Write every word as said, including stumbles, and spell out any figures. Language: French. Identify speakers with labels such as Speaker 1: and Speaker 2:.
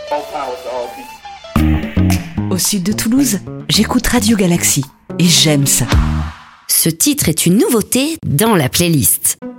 Speaker 1: Au sud de Toulouse, j'écoute Radio Galaxy et j'aime ça.
Speaker 2: Ce titre est une nouveauté dans la playlist.